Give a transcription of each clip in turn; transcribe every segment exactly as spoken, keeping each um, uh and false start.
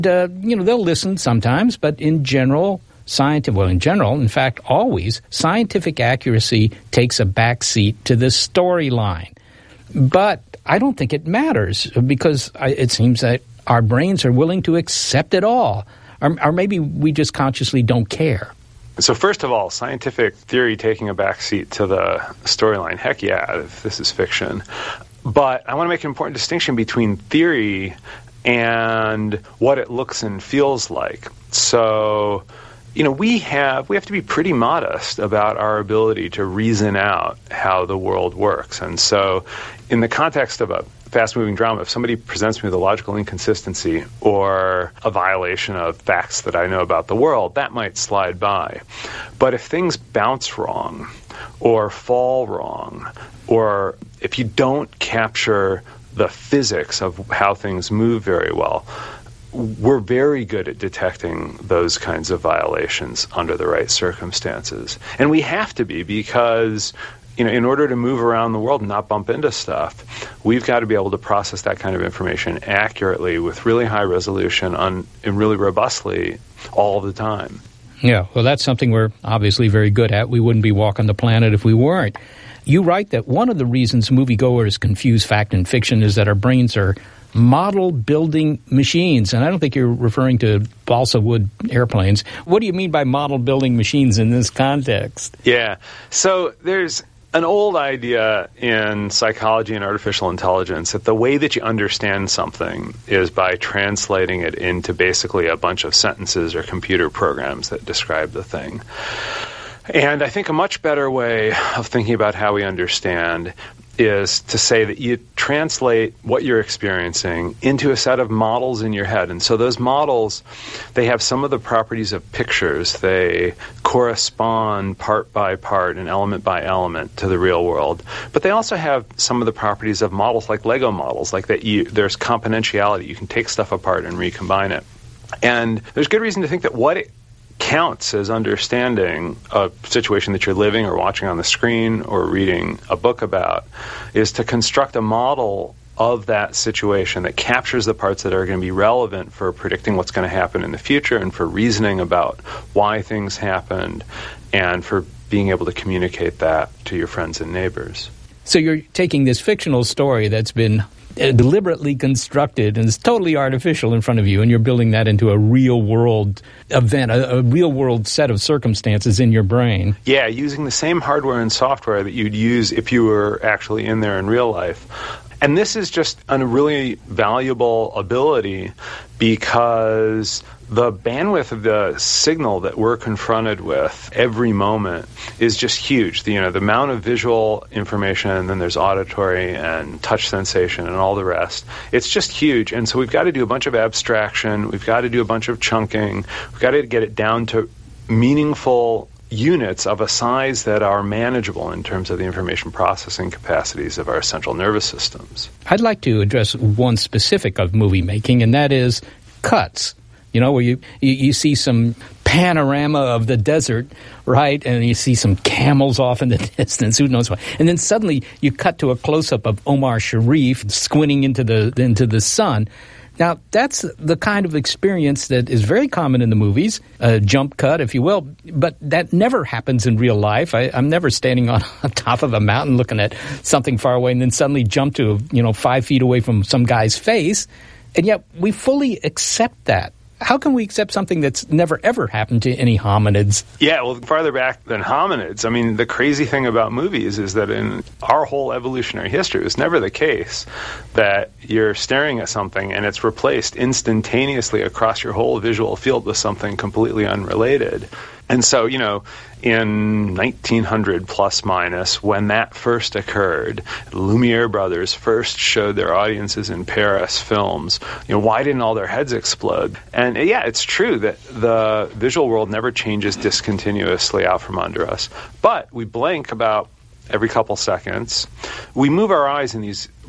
Uh, you know, they'll listen sometimes, but in general, scientific, well, in general, in fact, always, scientific accuracy takes a back seat to the storyline. But I don't think it matters because I, it seems that our brains are willing to accept it all. Or, or maybe we just consciously don't care. So first of all, scientific theory taking a backseat to the storyline, heck yeah, if this is fiction. But I want to make an important distinction between theory and what it looks and feels like. So, you know, we have we have to be pretty modest about our ability to reason out how the world works. And so in the context of a fast-moving drama, if somebody presents me with a logical inconsistency or a violation of facts that I know about the world, that might slide by. But if things bounce wrong or fall wrong, or if you don't capture the physics of how things move very well, we're very good at detecting those kinds of violations under the right circumstances. And we have to be because, you know, in order to move around the world and not bump into stuff, we've got to be able to process that kind of information accurately with really high resolution on, and really robustly all the time. Yeah, well, that's something we're obviously very good at. We wouldn't be walking the planet if we weren't. You write that one of the reasons moviegoers confuse fact and fiction is that our brains are model-building machines. And I don't think you're referring to balsa wood airplanes. What do you mean by model-building machines in this context? Yeah, so there's an old idea in psychology and artificial intelligence that the way that you understand something is by translating it into basically a bunch of sentences or computer programs that describe the thing. And I think a much better way of thinking about how we understand is to say that you translate what you're experiencing into a set of models in your head. And so those models, they have some of the properties of pictures. They correspond part by part and element by element to the real world. But they also have some of the properties of models like Lego models, like that you, there's componentiality. You can take stuff apart and recombine it. And there's good reason to think that what it counts as understanding a situation that you're living or watching on the screen or reading a book about is to construct a model of that situation that captures the parts that are going to be relevant for predicting what's going to happen in the future and for reasoning about why things happened and for being able to communicate that to your friends and neighbors. So you're taking this fictional story that's been deliberately constructed and it's totally artificial in front of you, and you're building that into a real-world event, a, a real-world set of circumstances in your brain. Yeah, using the same hardware and software that you'd use if you were actually in there in real life. And this is just a really valuable ability because the bandwidth of the signal that we're confronted with every moment is just huge. The, you know, the amount of visual information, and then there's auditory and touch sensation and all the rest. It's just huge. And so we've got to do a bunch of abstraction. We've got to do a bunch of chunking. We've got to get it down to meaningful units of a size that are manageable in terms of the information processing capacities of our central nervous systems. I'd like to address one specific of movie making, and that is cuts. You know, where you, you, you see some panorama of the desert, right, and you see some camels off in the distance, who knows what. And then suddenly you cut to a close-up of Omar Sharif squinting into the into the sun. Now, that's the kind of experience that is very common in the movies, a jump cut, if you will, but that never happens in real life. I, I'm never standing on, on top of a mountain looking at something far away and then suddenly jump to, you know, five feet away from some guy's face, and yet we fully accept that. How can we accept something that's never, ever happened to any hominids? Yeah, well, farther back than hominids. I mean, the crazy thing about movies is that in our whole evolutionary history, it's never the case that you're staring at something and it's replaced instantaneously across your whole visual field with something completely unrelated. And so, you know, in nineteen hundred plus minus, when that first occurred, Lumiere brothers first showed their audiences in Paris films, you know, why didn't all their heads explode? And yeah, it's true that the visual world never changes discontinuously out from under us. But we blink about every couple seconds. We move our eyes in these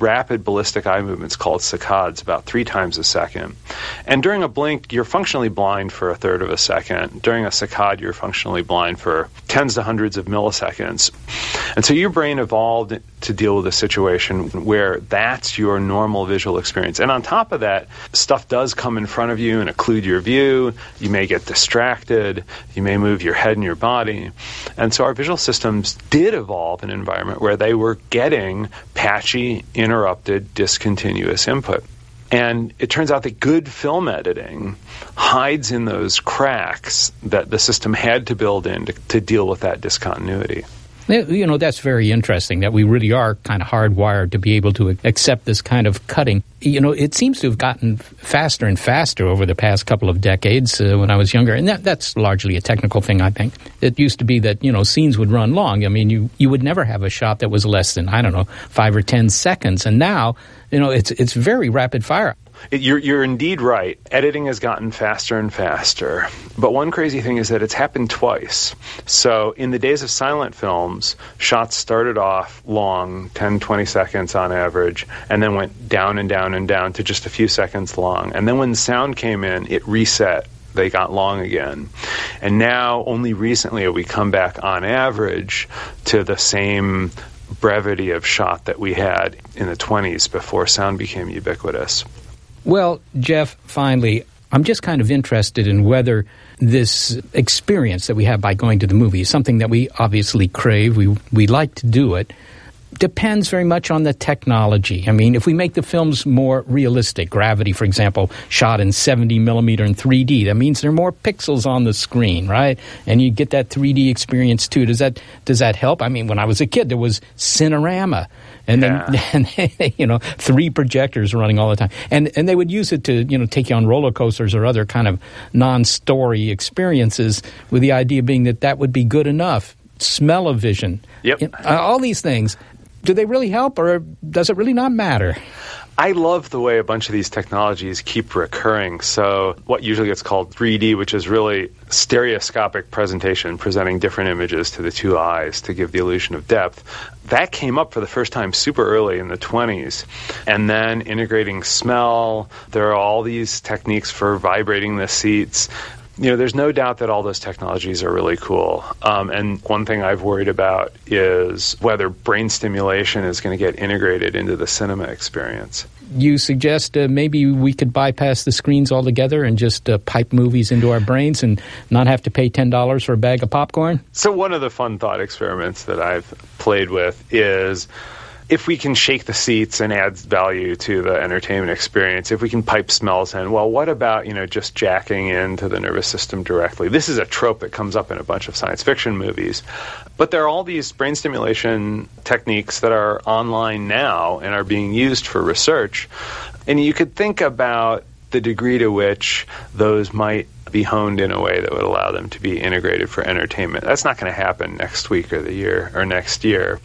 rapid ballistic eye movements called saccades about three times a second. And during a blink, you're functionally blind for a third of a second. During a saccade, you're functionally blind for tens to hundreds of milliseconds. And so your brain evolved to deal with a situation where that's your normal visual experience. And on top of that, stuff does come in front of you and occlude your view. You may get distracted. You may move your head and your body. And so our visual systems did evolve in an environment where they were getting patchy, interrupted, discontinuous input. And it turns out that good film editing hides in those cracks that the system had to build in to, to deal with that discontinuity. You know, that's very interesting, that we really are kind of hardwired to be able to accept this kind of cutting. You know, it seems to have gotten faster and faster over the past couple of decades uh, when I was younger. And that, that's largely a technical thing, I think. It used to be that, you know, scenes would run long. I mean, you, you would never have a shot that was less than, I don't know, five or ten seconds. And now, you know, it's it's very rapid fire. You're, you're indeed right. Editing has gotten faster and faster. But one crazy thing is that it's happened twice. So in the days of silent films, shots started off long, ten, twenty seconds on average, and then went down and down and down to just a few seconds long. And then when sound came in, it reset. They got long again. And now, only recently, have we come back on average to the same brevity of shot that we had in the twenties before sound became ubiquitous. Well, Jeff, finally, I'm just kind of interested in whether this experience that we have by going to the movie is something that we obviously crave. We we like to do it. Depends very much on the technology. I mean, if we make the films more realistic, Gravity, for example, shot in seventy millimeter and three D, that means there are more pixels on the screen, right? And you get that three D experience too. Does that does that help? I mean, when I was a kid, there was Cinerama. And then, yeah. and they, you know, three projectors running all the time. And and they would use it to, you know, take you on roller coasters or other kind of non-story experiences, with the idea being that that would be good enough. Smell-o-vision. Yep. You know, all these things. Do they really help, or does it really not matter? I love the way a bunch of these technologies keep recurring. So what usually gets called three D, which is really stereoscopic presentation, presenting different images to the two eyes to give the illusion of depth, that came up for the first time super early in the twenties. And then integrating smell, there are all these techniques for vibrating the seats. You know, there's no doubt that all those technologies are really cool. Um, and one thing I've worried about is whether brain stimulation is going to get integrated into the cinema experience. You suggest uh, maybe we could bypass the screens altogether and just uh, pipe movies into our brains and not have to pay ten dollars for a bag of popcorn? So one of the fun thought experiments that I've played with is, if we can shake the seats and add value to the entertainment experience, if we can pipe smells in, well, what about, you know, just jacking into the nervous system directly? This is a trope that comes up in a bunch of science fiction movies. But there are all these brain stimulation techniques that are online now and are being used for research. And you could think about the degree to which those might be honed in a way that would allow them to be integrated for entertainment. That's not going to happen next week or the year or next year.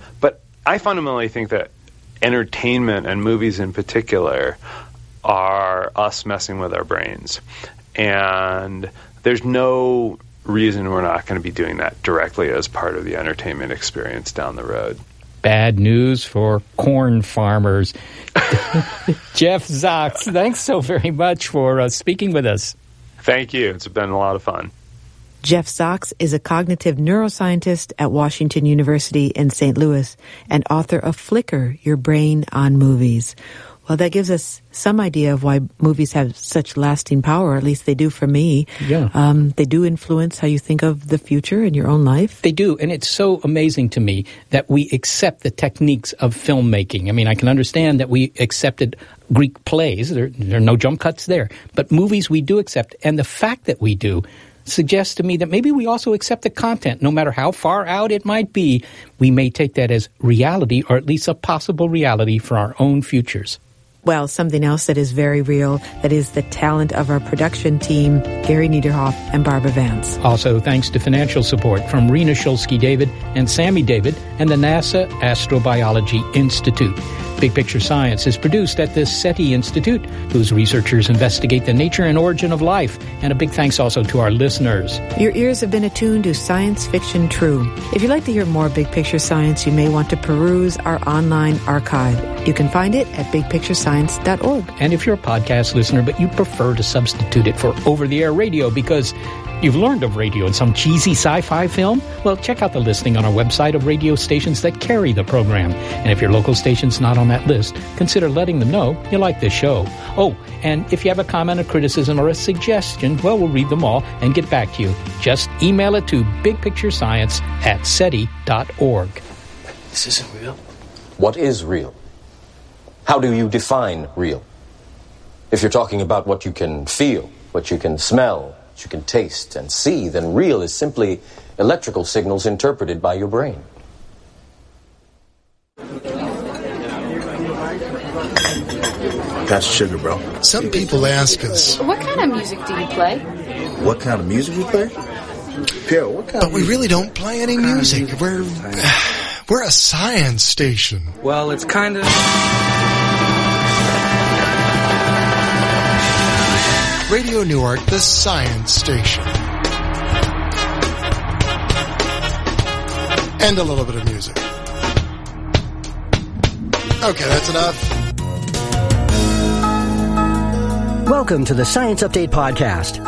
I fundamentally think that entertainment, and movies in particular, are us messing with our brains. And there's no reason we're not going to be doing that directly as part of the entertainment experience down the road. Bad news for corn farmers. Jeff Sachs, thanks so very much for uh, speaking with us. Thank you. It's been a lot of fun. Jeff Sachs is a cognitive neuroscientist at Washington University in Saint Louis and author of Flicker, Your Brain on Movies. Well, that gives us some idea of why movies have such lasting power, at least they do for me. Yeah. Um, they do influence how you think of the future in your own life. They do, and it's so amazing to me that we accept the techniques of filmmaking. I mean, I can understand that we accepted Greek plays. There, there are no jump cuts there. But movies we do accept, and the fact that we do suggests to me that maybe we also accept the content, no matter how far out it might be. We may take that as reality, or at least a possible reality for our own futures. Well, something else that is very real, that is the talent of our production team, Gary Niederhoff and Barbara Vance. Also, thanks to financial support from Rena Shulsky-David and Sammy David and the NASA Astrobiology Institute. Big Picture Science is produced at the SETI Institute, whose researchers investigate the nature and origin of life. And a big thanks also to our listeners. Your ears have been attuned to Science Fiction True. If you'd like to hear more Big Picture Science, you may want to peruse our online archive. You can find it at big picture science dot org. And if you're a podcast listener, but you prefer to substitute it for over-the-air radio because you've learned of radio in some cheesy sci-fi film, well, check out the listing on our website of radio stations that carry the program. And if your local station's not on that list, consider letting them know you like this show. Oh, and if you have a comment, a criticism, or a suggestion, well, we'll read them all and get back to you. Just email it to bigpicturescience at seti dot org. This isn't real. What is real? How do you define real? If you're talking about what you can feel, what you can smell, what you can taste and see, then real is simply electrical signals interpreted by your brain. That's sugar, bro. Some people ask us, what kind of music do you play? What kind of music we play? Pierre, what kind but of we really don't play any music. We're, we're a science station. Well, it's kind of... Radio Newark, the science station. And a little bit of music. Okay, that's enough. Welcome to the Science Update Podcast.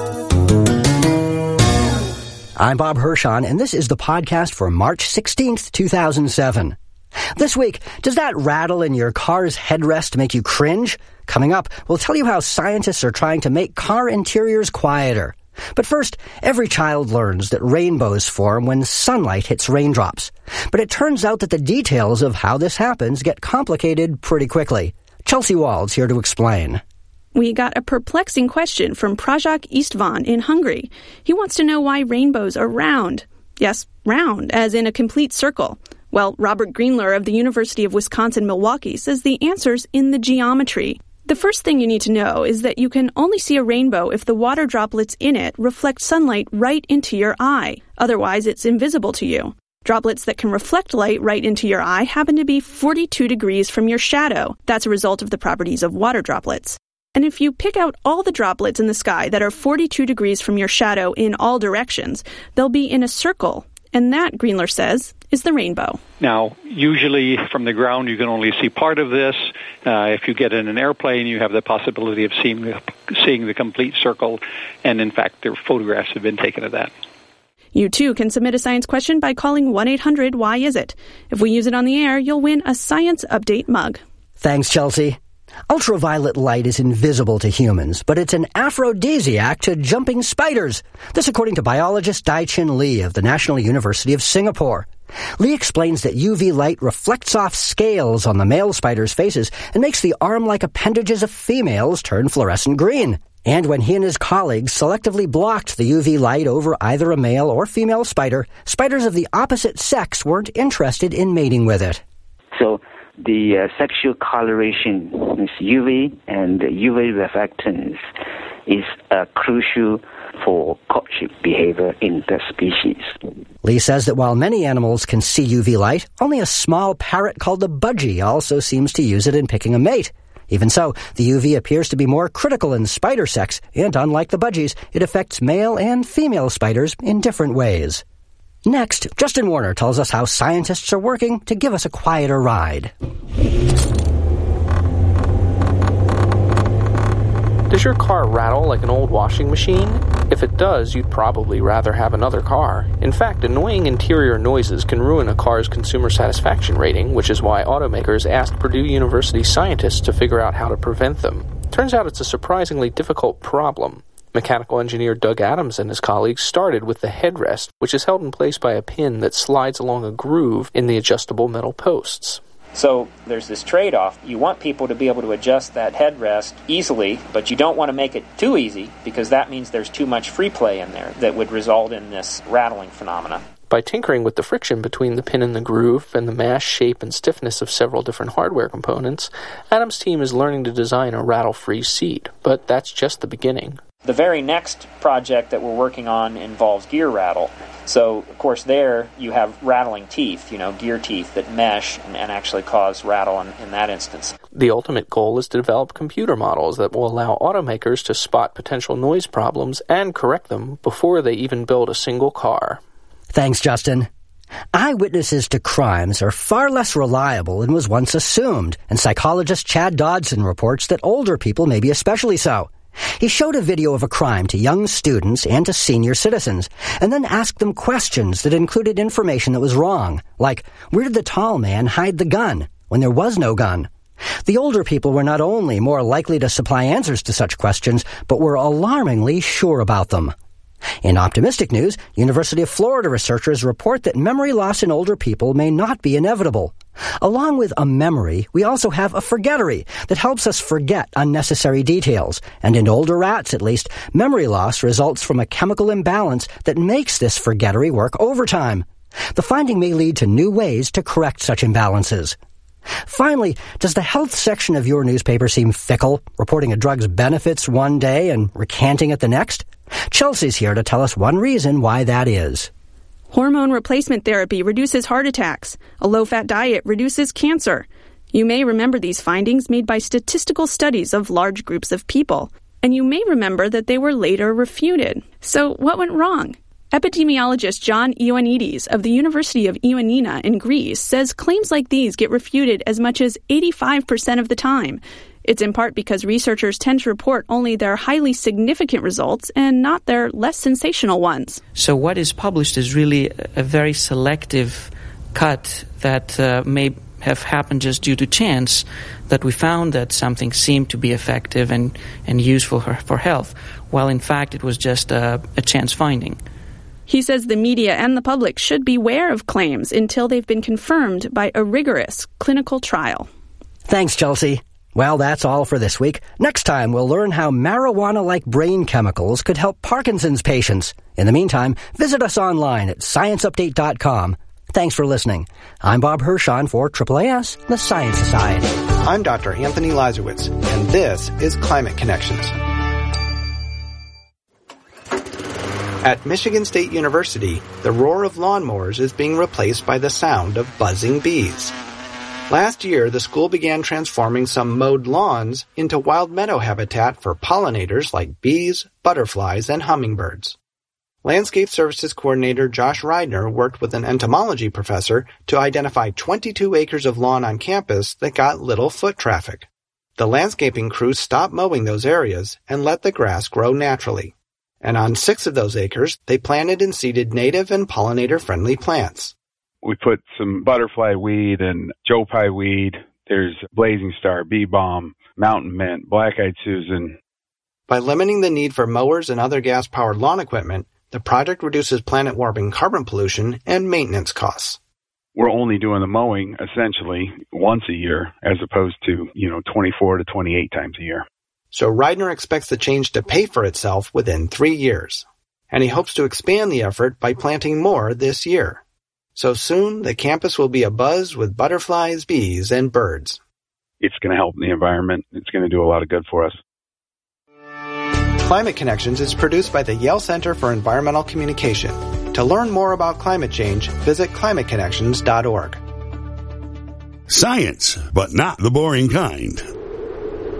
I'm Bob Hirschon, and this is the podcast for March sixteenth, two thousand seven. This week, does that rattle in your car's headrest make you cringe? Coming up, we'll tell you how scientists are trying to make car interiors quieter. But first, every child learns that rainbows form when sunlight hits raindrops. But it turns out that the details of how this happens get complicated pretty quickly. Chelsea Wald's here to explain. We got a perplexing question from Prajak Istvan in Hungary. He wants to know why rainbows are round. Yes, round, as in a complete circle. Well, Robert Greenler of the University of Wisconsin-Milwaukee says the answer's in the geometry. The first thing you need to know is that you can only see a rainbow if the water droplets in it reflect sunlight right into your eye. Otherwise, it's invisible to you. Droplets that can reflect light right into your eye happen to be forty-two degrees from your shadow. That's a result of the properties of water droplets. And if you pick out all the droplets in the sky that are forty-two degrees from your shadow in all directions, they'll be in a circle. And that, Greenler says, is the rainbow. Now, usually from the ground you can only see part of this. Uh, if you get in an airplane, you have the possibility of seeing the, seeing the complete circle. And in fact, there photographs have been taken of that. You, too, can submit a science question by calling one eight hundred why is it. If we use it on the air, you'll win a Science Update mug. Thanks, Chelsea. Ultraviolet light is invisible to humans, but it's an aphrodisiac to jumping spiders. This according to biologist Dai-Chin Lee of the National University of Singapore. Lee explains that U V light reflects off scales on the male spiders' faces and makes the arm-like appendages of females turn fluorescent green. And when he and his colleagues selectively blocked the U V light over either a male or female spider, spiders of the opposite sex weren't interested in mating with it. So the uh, sexual coloration is U V, and U V reflectance is uh, crucial for courtship behavior in the species. Lee says that while many animals can see U V light, only a small parrot called the budgie also seems to use it in picking a mate. Even so, the U V appears to be more critical in spider sex, and unlike the budgies, it affects male and female spiders in different ways. Next, Justin Warner tells us how scientists are working to give us a quieter ride. Does your car rattle like an old washing machine? If it does, you'd probably rather have another car. In fact, annoying interior noises can ruin a car's consumer satisfaction rating, which is why automakers asked Purdue University scientists to figure out how to prevent them. Turns out it's a surprisingly difficult problem. Mechanical engineer Doug Adams and his colleagues started with the headrest, which is held in place by a pin that slides along a groove in the adjustable metal posts. So there's this trade-off. You want people to be able to adjust that headrest easily, but you don't want to make it too easy because that means there's too much free play in there that would result in this rattling phenomena. By tinkering with the friction between the pin and the groove and the mass, shape, and stiffness of several different hardware components, Adams' team is learning to design a rattle-free seat, but that's just the beginning. The very next project that we're working on involves gear rattle. So, of course, there you have rattling teeth, you know, gear teeth that mesh and, and actually cause rattle in, in that instance. The ultimate goal is to develop computer models that will allow automakers to spot potential noise problems and correct them before they even build a single car. Thanks, Justin. Eyewitnesses to crimes are far less reliable than was once assumed, and psychologist Chad Dodson reports that older people may be especially so. He showed a video of a crime to young students and to senior citizens, and then asked them questions that included information that was wrong, like, where did the tall man hide the gun when there was no gun? The older people were not only more likely to supply answers to such questions, but were alarmingly sure about them. In optimistic news, University of Florida researchers report that memory loss in older people may not be inevitable. Along with a memory, we also have a forgettery that helps us forget unnecessary details. And in older rats, at least, memory loss results from a chemical imbalance that makes this forgettery work overtime. The finding may lead to new ways to correct such imbalances. Finally, does the health section of your newspaper seem fickle, reporting a drug's benefits one day and recanting it the next? Chelsea's here to tell us one reason why that is. Hormone replacement therapy reduces heart attacks. A low-fat diet reduces cancer. You may remember these findings made by statistical studies of large groups of people, and you may remember that they were later refuted. So what went wrong? Epidemiologist John Ioannidis of the University of Ioannina in Greece says claims like these get refuted as much as eighty-five percent of the time. It's in part because researchers tend to report only their highly significant results and not their less sensational ones. So what is published is really a very selective cut that uh, may have happened just due to chance, that we found that something seemed to be effective and, and useful for, for health, while in fact it was just a, a chance finding. He says the media and the public should beware of claims until they've been confirmed by a rigorous clinical trial. Thanks, Chelsea. Well, that's all for this week. Next time, we'll learn how marijuana-like brain chemicals could help Parkinson's patients. In the meantime, visit us online at science update dot com. Thanks for listening. I'm Bob Hirschon for triple A S, the Science Society. I'm Doctor Anthony Lazarowitz, and this is Climate Connections. At Michigan State University, the roar of lawnmowers is being replaced by the sound of buzzing bees. Last year, the school began transforming some mowed lawns into wild meadow habitat for pollinators like bees, butterflies, and hummingbirds. Landscape Services Coordinator Josh Reidner worked with an entomology professor to identify twenty-two acres of lawn on campus that got little foot traffic. The landscaping crew stopped mowing those areas and let the grass grow naturally. And on six of those acres, they planted and seeded native and pollinator-friendly plants. We put some butterfly weed and Joe Pye weed. There's blazing star, bee balm, mountain mint, black-eyed Susan. By limiting the need for mowers and other gas-powered lawn equipment, the project reduces planet-warming carbon pollution and maintenance costs. We're only doing the mowing, essentially, once a year, as opposed to, you know, twenty-four to twenty-eight times a year. So Reidner expects the change to pay for itself within three years. And he hopes to expand the effort by planting more this year. So soon, the campus will be abuzz with butterflies, bees, and birds. It's going to help the environment. It's going to do a lot of good for us. Climate Connections is produced by the Yale Center for Environmental Communication. To learn more about climate change, visit climate connections dot org. Science, but not the boring kind.